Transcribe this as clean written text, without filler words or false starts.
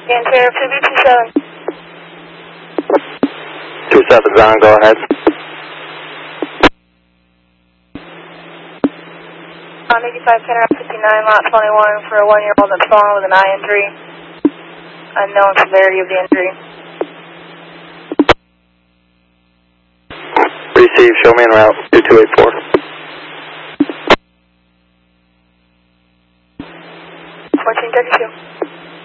Antenna 2B27. 27's on, go ahead. On 85 Panorama 59, lot 21 for a 1-year-old that's fallen with an eye injury. Unknown severity of the injury. Receive, show me en route, 2284. 1432.